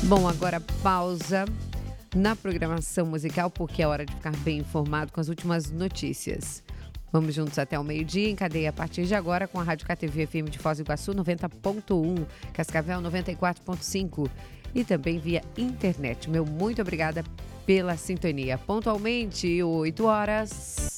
Bom, agora pausa na programação musical, porque é hora de ficar bem informado com as últimas notícias. Vamos juntos até o meio-dia, em cadeia a partir de agora com a Rádio KTV FM de Foz do Iguaçu 90.1, Cascavel 94.5 e também via internet. Meu muito obrigada pela sintonia. Pontualmente, 8 horas.